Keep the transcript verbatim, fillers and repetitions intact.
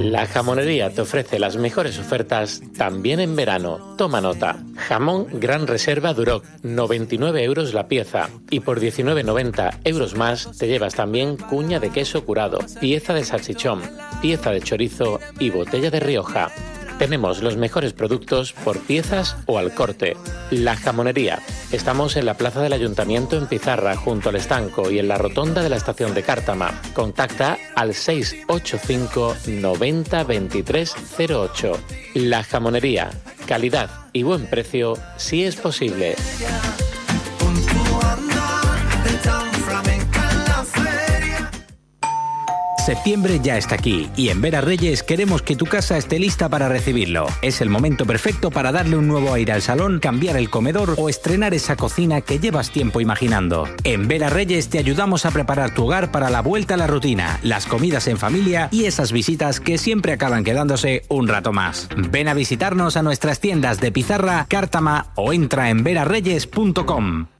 La Jamonería te ofrece las mejores ofertas también en verano. Toma nota. Jamón Gran Reserva Duroc, noventa y nueve euros la pieza. Y por diecinueve noventa euros más te llevas también cuña de queso curado, pieza de salchichón, pieza de chorizo y botella de Rioja. Tenemos los mejores productos por piezas o al corte. La Jamonería. Estamos en la plaza del Ayuntamiento en Pizarra, junto al estanco, y en la rotonda de la estación de Cártama. Contacta al seis ocho cinco noventa veintitrés cero ocho. La Jamonería. Calidad y buen precio si es posible. Septiembre ya está aquí y en Vera Reyes queremos que tu casa esté lista para recibirlo. Es el momento perfecto para darle un nuevo aire al salón, cambiar el comedor o estrenar esa cocina que llevas tiempo imaginando. En Vera Reyes te ayudamos a preparar tu hogar para la vuelta a la rutina, las comidas en familia y esas visitas que siempre acaban quedándose un rato más. Ven a visitarnos a nuestras tiendas de Pizarra, Cártama o entra en vera reyes punto com.